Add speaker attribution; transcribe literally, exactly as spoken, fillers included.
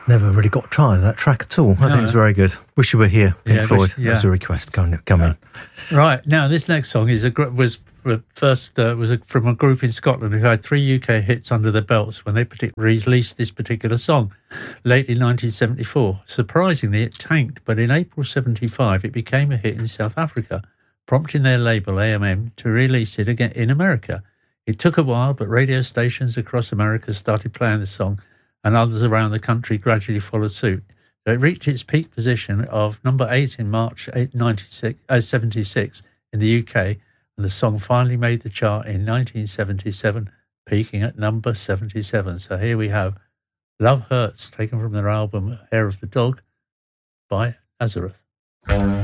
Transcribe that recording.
Speaker 1: Never really got tired of that track at all. I
Speaker 2: No.
Speaker 1: think it's very good. Wish You Were Here, Pink
Speaker 2: Yeah,
Speaker 1: Floyd.
Speaker 2: wish- yeah.
Speaker 1: That's a request. Come, come in.
Speaker 2: Right, now this next song is a gr- was uh, first uh, was a, from a group in Scotland who had three U K hits under their belts when they partic- released this particular song late in nineteen seventy-four. Surprisingly, it tanked, but in April seventy-five it became a hit in South Africa, prompting their label A M M to release it again in America. It took a while, but radio stations across America started playing the song, and others around the country gradually followed suit. So it reached its peak position of number eight in March nineteen seventy-six in the U K, and the song finally made the chart in nineteen seventy-seven, peaking at number seventy-seven. So here we have Love Hurts, taken from their album Hair of the Dog by Nazareth.